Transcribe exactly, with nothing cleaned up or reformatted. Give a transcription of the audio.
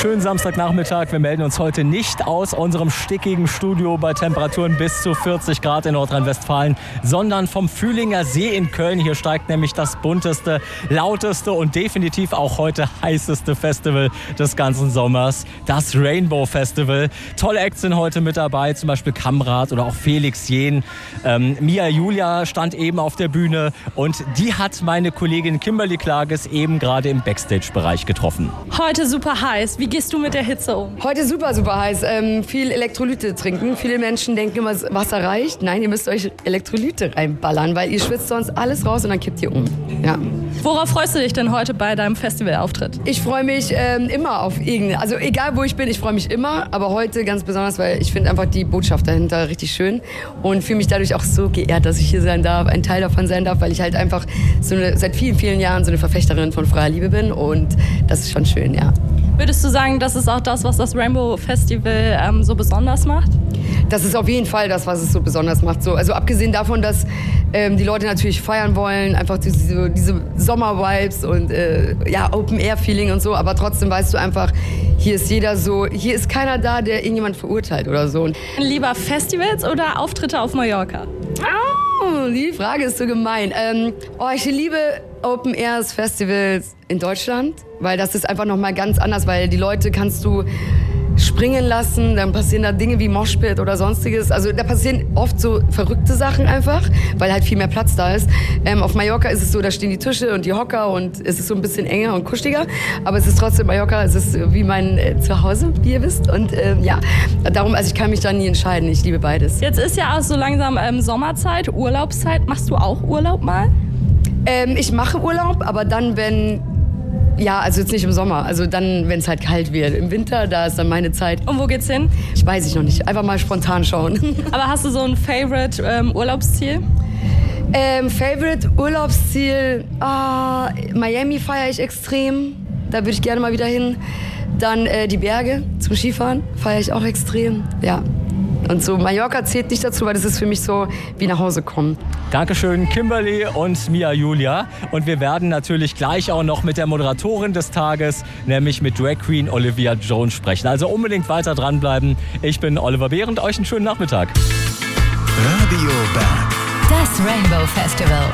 schönen Samstagnachmittag. Wir melden uns heute nicht aus unserem stickigen Studio bei Temperaturen bis zu vierzig Grad in Nordrhein-Westfalen, sondern vom Fühlinger See in Köln. Hier steigt nämlich das bunteste, lauteste und definitiv auch heute heißeste Festival des ganzen Sommers, das Rainbow Festival. Tolle Acts sind heute mit dabei, zum Beispiel Kamrat oder auch Felix Jähn. Ähm, Mia Julia stand eben auf der Bühne und die hat meine Kollegin Kimberly Klages eben gerade im Backstage-Bereich getroffen. Heute super heiß. Wie gehst du mit der Hitze um? Heute super, super heiß. Ähm, viel Elektrolyte trinken. Viele Menschen denken immer, Wasser reicht. Nein, ihr müsst euch Elektrolyte reinballern, weil ihr schwitzt sonst alles raus und dann kippt ihr um. Ja. Worauf freust du dich denn heute bei deinem Festivalauftritt? Ich freue mich ähm, immer auf irgendeine, also egal wo ich bin, ich freue mich immer, aber heute ganz besonders, weil ich finde einfach die Botschaft dahinter richtig schön und fühle mich dadurch auch so geehrt, dass ich hier sein darf, ein Teil davon sein darf, weil ich halt einfach so eine, seit vielen, vielen Jahren so eine Verfechterin von freier Liebe bin und das ist schon schön, ja. Würdest du sagen, das ist auch das, was das Rainbow Festival ähm, so besonders macht? Das ist auf jeden Fall das, was es so besonders macht. So, also abgesehen davon, dass ähm, die Leute natürlich feiern wollen, einfach diese, diese Sommer-Vibes und äh, ja, Open-Air-Feeling und so, aber trotzdem weißt du einfach, hier ist jeder so, hier ist keiner da, der irgendjemand verurteilt oder so. Lieber Festivals oder Auftritte auf Mallorca? Oh, die Frage ist so gemein. Ähm, oh, ich liebe Open Airs Festivals in Deutschland, weil das ist einfach noch mal ganz anders, weil die Leute kannst du springen lassen, dann passieren da Dinge wie Moshpit oder sonstiges. Also da passieren oft so verrückte Sachen einfach, weil halt viel mehr Platz da ist. Ähm, auf Mallorca ist es so, da stehen die Tische und die Hocker und es ist so ein bisschen enger und kuscheliger. Aber es ist trotzdem Mallorca, es ist wie mein äh, Zuhause, wie ihr wisst. Und ähm, ja, darum, also ich kann mich da nie entscheiden. Ich liebe beides. Jetzt ist ja auch so langsam ähm, Sommerzeit, Urlaubszeit. Machst du auch Urlaub mal? Ähm, ich mache Urlaub, aber dann, wenn... Ja, also jetzt nicht im Sommer, also dann, wenn es halt kalt wird. Im Winter, da ist dann meine Zeit. Und wo geht's hin? Ich weiß ich noch nicht, einfach mal spontan schauen. Aber hast du so ein Favorite ähm, Urlaubsziel? Ähm, Favorite Urlaubsziel, ah, Miami feiere ich extrem, da würde ich gerne mal wieder hin. Dann äh, die Berge zum Skifahren feiere ich auch extrem, ja. Und so Mallorca zählt nicht dazu, weil das ist für mich so wie nach Hause kommen. Dankeschön, Kimberly und Mia Julia. Und wir werden natürlich gleich auch noch mit der Moderatorin des Tages, nämlich mit Drag Queen Olivia Jones sprechen. Also unbedingt weiter dranbleiben. Ich bin Oliver Behrendt, euch einen schönen Nachmittag. Radio Berg. Das Rainbow Festival.